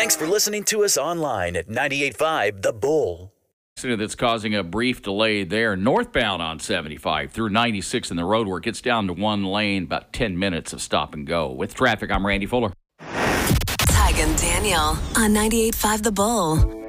Thanks for listening to us online at 98.5 The Bull. That's causing a brief delay there. Northbound on 75 through 96 in the roadwork. It's down to one lane, about 10 minutes of stop and go. With traffic, I'm Randy Fuller. Tig and Daniel on 98.5 The Bull.